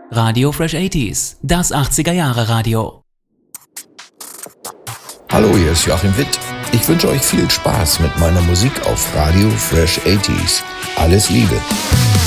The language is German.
Radio Fresh 80s, das 80er-Jahre-Radio. Hallo, hier ist Joachim Witt. Ich wünsche euch viel Spaß mit meiner Musik auf Radio Fresh 80s. Alles Liebe.